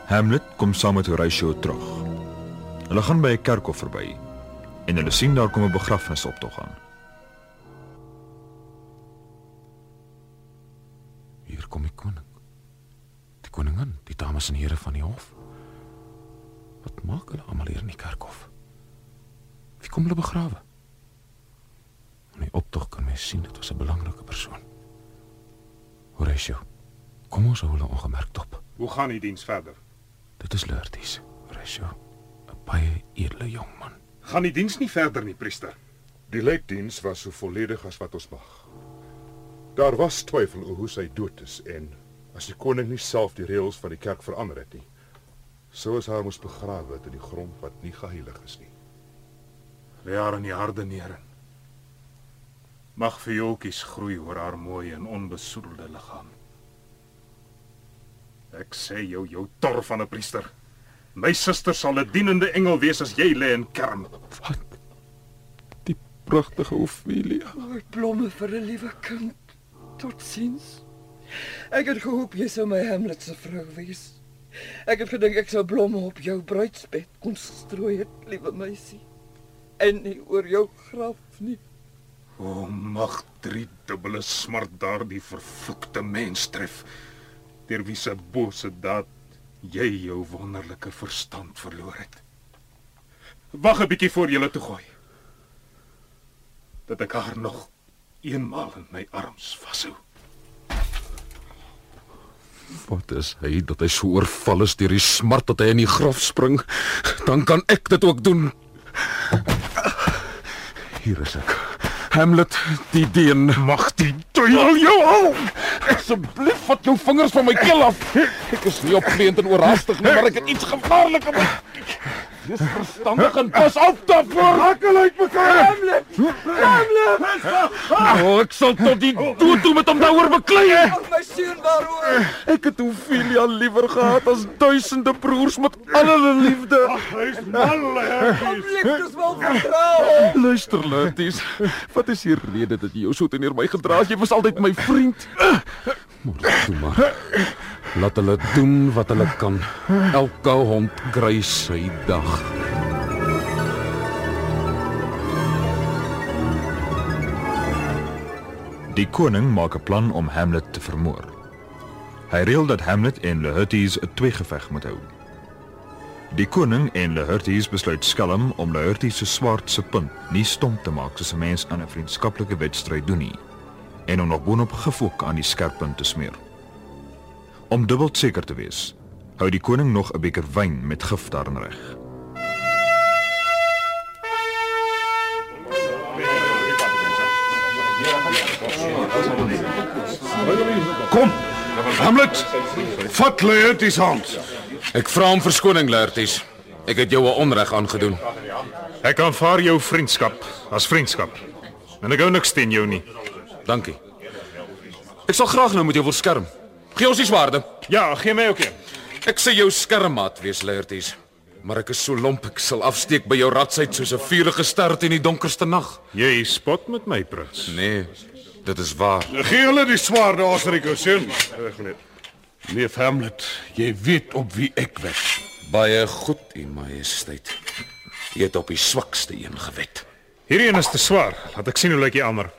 Hamlet kom saam met Horatio terug. Hulle gaan by 'n kerkhof verby en hulle sien daar kom 'n begrafnisoptog aan. Hier kom die koning. Die koningin, die dames en here van die hof. Wat maak hulle almal hier in die kerkhof? Wie kom hulle begrawe? In die optog kan mens sien, dit was 'n belangrike persoon. Horatio, kom ons hou hulle ongemerk dop. Hoe gaan die diens verder? Dit is Laertes, Horatio. 'n Baie edele jong man. Gaan die diens nie verder nie, priester? Die lijkdiens was so volledig as wat ons mag. Daar was twyfel oor hoe sy dood is en as die koning nie self die reëls van die kerk verander het nie, sou ons haar moes begrawe in die grond wat nie geheilig is nie. Lê haar in die harde neer. Mag viooltjies groei oor haar mooi en onbesoedelde liggaam. Ek sê jou tor van 'n priester. My suster sal 'n dienende engel wees as jy lê en kerm. Wat? Die pragtige Ophelia. Mooi blomme vir 'n liewe kind. Totsiens. Ek het gehoop jy sou my Hamlet se vrou wees. Ek het gedink ek sou blomme op jou bruidsbed kon strooi het, liewe meisie. En nie oor jou graf nie. O, mag 3 dubbele smart daardie vervloekte mens tref, deur wie se bose daad jy jou wonderlike verstand verloor het. Wag 'n bietjie voor jy toe gooi, dat ek haar nog eenmaal in my arms vashou. Wat is hy, dat hy so oorval is deur die smart dat hy in die graf spring? Dan kan ek dit ook doen. Hier is ek. Hamlet, die deen. Mag die duiwel jou hou! Asseblief, vat jou vingers van my keel af. Ek is nie opgeleend en oorhaastig nie, maar ek het iets gevaarlik gemaak. Wees verstandig en pas op daarvoor. Hakkel uit mekaar! Hamlet! Oh, ek sal tot die dood toe met hom daaroor beklei. Ag my seun, waaroor? Ek het Ophelia liewer gehad as duisende broers met al hulle liefde. Hy's mal, Om liefdes wil vertrou. Luister, Laertes, wat is die rede dat jy jou so teenoor my gedra het? Jy was altyd my vriend. Maar toe maar. Laat hulle doen wat hulle kan. Elke hond kry sy dag. Die koning maak 'n plan om Hamlet te vermoor. Hy reël dat Hamlet en Laertes 'n tweegeveg moet hou. Die koning en Laertes besluit skelm om Laertes se swaard se punt nie stomp te maak soos 'n mens aan 'n vriendskaplike wedstryd doen nie, en om nog boonop gifok aan die skerp punt te smeer. Om dubbel seker te wees, hou die koning nog 'n beker wyn met gif daarin reg. Kom, Hamlet, vat Laertes hand. Ek vra om verskoning, Laertes. Ek het jou 'n onreg aangedoen. Ek aanvaar jou vriendskap as vriendskap. En ek hou niks teen jou nie. Dankie. Ek sal graag nou met jou wil skerm. Gee ons die swaarde. Ja, gee my ook een. Ek sê jou skermmaat wees, Laertes. Maar ek is so lomp, ek sal afsteek by jou ratsheid soos 'n vuurige ster teen die donkerste nag. Jy spot met my, prins. Nee, dit is waar. Gee hulle die swaarde, Osrico, seun. Neef Hamlet, jy weet op wie ek wet. Baie goed, u majesteit. Jy het op die swakste een gewet. Hierdie een is te swaar. Laat ek sien hoe lyk die ander.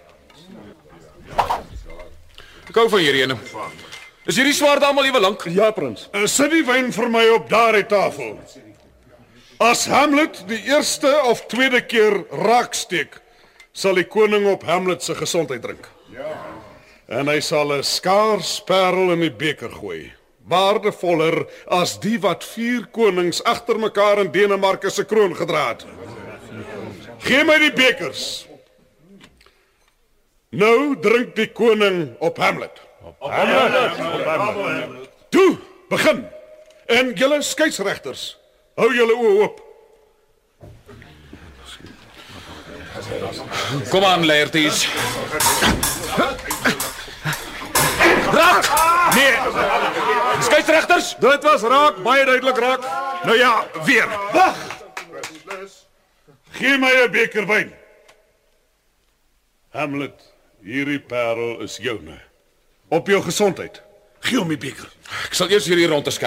Ek hou van hierdie ene. Is hierdie swaarde almal ewe lank? Ja, prins. Sit die wyn vir my op daardie tafel. As Hamlet die eerste of tweede keer raaksteek, sal die koning op Hamlet se gesondheid drink. En hy sal 'n skaars parel in die beker gooi. Waardevoller as die wat 4 konings agter mekaar in Denemarke se kroon gedra het. Gee my die bekers. Nou drink die koning op Hamlet. Toe, begin. En julle skeieregters, hou julle oë oop. Kom aan, Laertes. Raak! Nee, Skeieregters, Dit was raak, baie duidelik raak. nou ja, weer. Wag! Gee my 'n beker wyn. Hamlet, hierdie parel is joune. Op jou gesondheid. Gee hom die beker. ek sal eers hierdie rondte